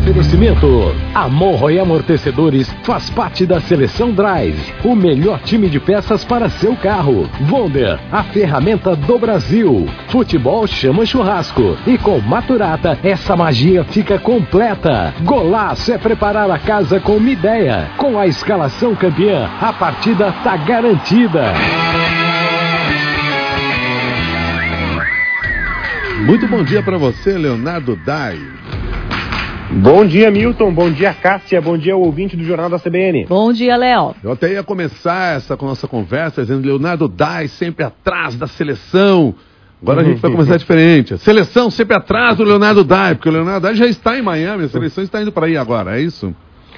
Oferecimento: Amorro e Amortecedores faz parte da Seleção Drive, o melhor time de peças para seu carro. Wonder, a ferramenta do Brasil. Futebol chama churrasco e com Maturata essa magia fica completa. Golaço é preparar a casa com uma ideia. Com a escalação campeã, a partida tá garantida. Muito bom dia para você, Leonardo Dai. Bom dia, Milton. Bom dia, Cássia. Bom dia, ouvinte do Jornal da CBN. Bom dia, Léo. Eu até ia começar essa nossa conversa dizendo Leonardo Dai sempre atrás da seleção. Agora a gente vai começar diferente. A seleção sempre atrás do Leonardo Dai, porque o Leonardo Dai já está em Miami, a seleção está indo para aí agora, é isso?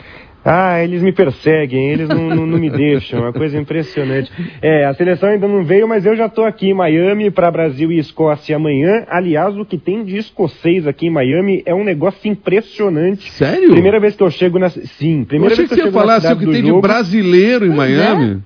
Ah, eles me perseguem, eles não me deixam, é uma coisa impressionante. A seleção ainda não veio, mas eu já estou aqui em Miami para Brasil e Escócia amanhã. Aliás, o que tem de escocês aqui em Miami é um negócio impressionante. Sério? Primeira vez que eu chego na... Sim, primeira vez que eu chego na cidade do jogo... Eu achei que você ia falar assim, o que tem de brasileiro em Miami...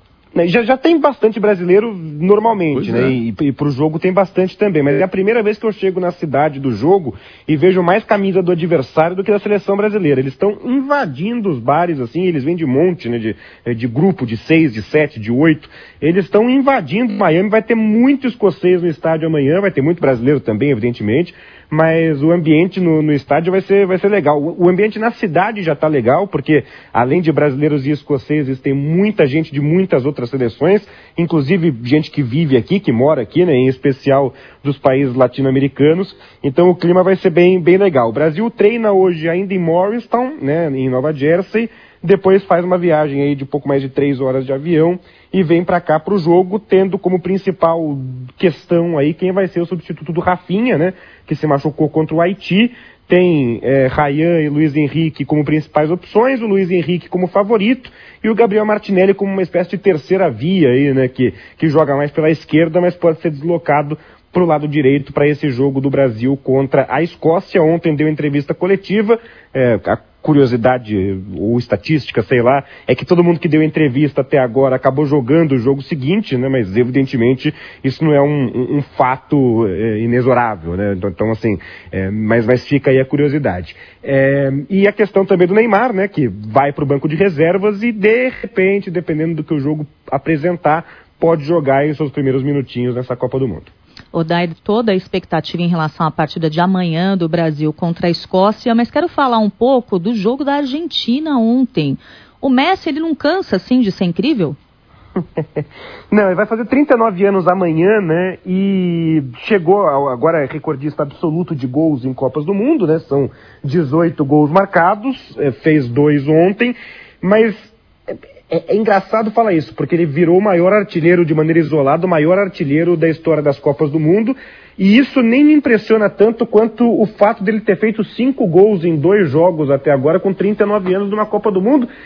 Já tem bastante brasileiro normalmente, né? E pro jogo tem bastante também. Mas é a primeira vez que eu chego na cidade do jogo e vejo mais camisa do adversário do que da seleção brasileira. Eles estão invadindo os bares, assim, eles vêm de monte, né? De grupo, de 6, de 7, de 8. Eles estão invadindo Miami. Vai ter muito escocês no estádio amanhã, vai ter muito brasileiro também, evidentemente. Mas o ambiente no estádio vai ser legal. O ambiente na cidade já está legal, porque além de brasileiros e escoceses, tem muita gente de muitas outras seleções, inclusive gente que vive aqui, que mora aqui, né, em especial dos países latino-americanos. Então o clima vai ser bem legal. O Brasil treina hoje ainda em Morristown, né, em Nova Jersey, depois faz uma viagem aí de pouco mais de 3 horas de avião e vem para cá para o jogo, tendo como principal questão aí quem vai ser o substituto do Rafinha, né, que se machucou contra o Haiti. Tem Ryan e Luiz Henrique como principais opções, o Luiz Henrique como favorito e o Gabriel Martinelli como uma espécie de terceira via aí, né, que joga mais pela esquerda, mas pode ser deslocado para o lado direito para esse jogo do Brasil contra a Escócia. Ontem deu entrevista coletiva, a curiosidade ou estatística, sei lá, é que todo mundo que deu entrevista até agora acabou jogando o jogo seguinte, né, mas evidentemente isso não é um fato inexorável, né, então assim, mas fica aí a curiosidade. E a questão também do Neymar, né, que vai para o banco de reservas e de repente, dependendo do que o jogo apresentar, pode jogar em seus primeiros minutinhos nessa Copa do Mundo. Odair, toda a expectativa em relação à partida de amanhã do Brasil contra a Escócia, mas quero falar um pouco do jogo da Argentina ontem. O Messi, ele não cansa, assim, de ser incrível? Não, ele vai fazer 39 anos amanhã, né, e chegou, agora é recordista absoluto de gols em Copas do Mundo, né, são 18 gols marcados, fez 2 ontem, mas... É engraçado falar isso, porque ele virou o maior artilheiro de maneira isolada, o maior artilheiro da história das Copas do Mundo, e isso nem me impressiona tanto quanto o fato dele ter feito 5 gols em 2 jogos até agora, com 39 anos numa Copa do Mundo.